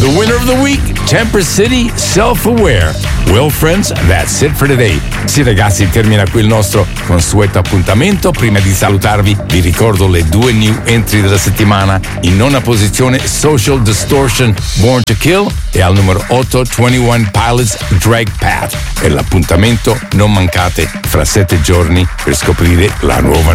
The winner of the week, Temper City, Self-Aware. Well, friends, that's it for today. Sì, ragazzi, termina qui il nostro consueto appuntamento. Prima di salutarvi, vi ricordo le 2 new entry della settimana. In nona posizione, Social Distortion, Born to Kill, e al numero 8, 21 Pilots, Drag Path. E l'appuntamento non mancate fra 7 giorni per scoprire la nuova